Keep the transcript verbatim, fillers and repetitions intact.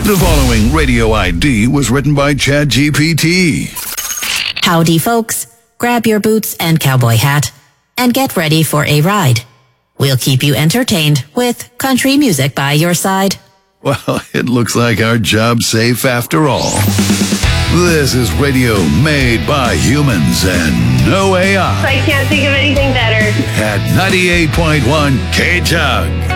The following radio I D was written by ChatGPT. Howdy, folks. Grab your boots and cowboy hat and get ready for a ride. We'll keep you entertained with country music by your side. Well, it looks like our job's safe after all. This is radio made by humans and no A I. I can't think of anything better. At ninety-eight point one K-Jug.